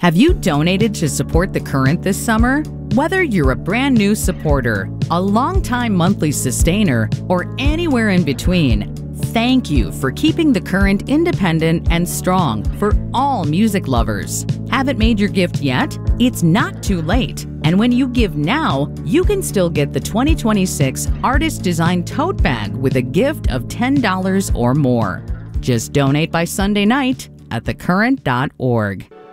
Have you donated to support The Current this summer? Whether you're a brand new supporter, a longtime monthly sustainer, or anywhere in between, thank you for keeping The Current independent and strong for all music lovers. Haven't made your gift yet? It's not too late. And when you give now, you can still get the 2026 Artist Design Tote Bag with a gift of $10 or more. Just donate by Sunday night at thecurrent.org.